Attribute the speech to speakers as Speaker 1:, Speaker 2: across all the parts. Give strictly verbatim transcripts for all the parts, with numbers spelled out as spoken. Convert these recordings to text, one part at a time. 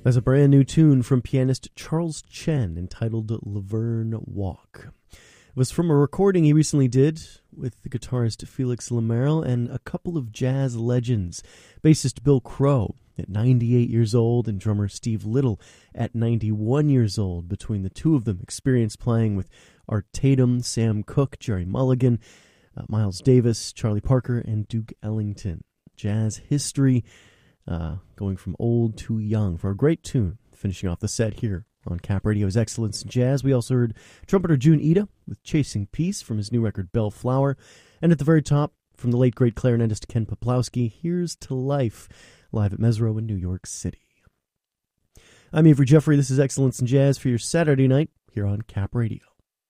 Speaker 1: As a brand new tune from pianist Charles Chen entitled Laverne Walk. It was from a recording he recently did with the guitarist Felix Lemerle and a couple of jazz legends, bassist Bill Crow at ninety-eight years old and drummer Steve Little at ninety-one years old. Between the two of them, experience playing with Art Tatum, Sam Cooke, Jerry Mulligan, uh, Miles Davis, Charlie Parker, and Duke Ellington. Jazz history Uh, going from old to young for a great tune. Finishing off the set here on Cap Radio's Excellence in Jazz. We also heard trumpeter June Ida with Chasing Peace from his new record Bellflower. And at the very top, from the late great clarinetist Ken Poplawski, Here's to Life, live at Mesro in New York City. I'm Avery Jeffrey. This is Excellence in Jazz for your Saturday night here on Cap Radio.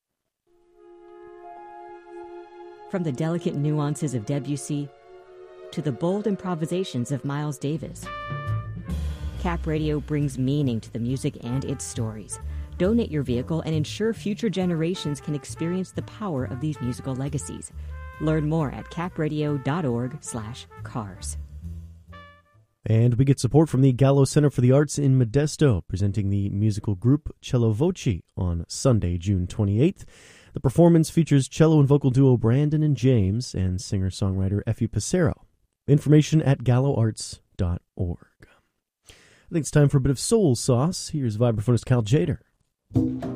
Speaker 2: From the delicate nuances of Debussy to the bold improvisations of Miles Davis, Cap Radio brings meaning to the music and its stories. Donate your vehicle and ensure future generations can experience the power of these musical legacies. Learn more at capradio.org slash cars.
Speaker 1: And we get support from the Gallo Center for the Arts in Modesto, presenting the musical group Cello Voci on Sunday, June twenty-eighth. The performance features cello and vocal duo Brandon and James and singer-songwriter Effie Passero. Information at gallo arts dot org. I think it's time for a bit of soul sauce. Here's vibraphonist Cal Jader.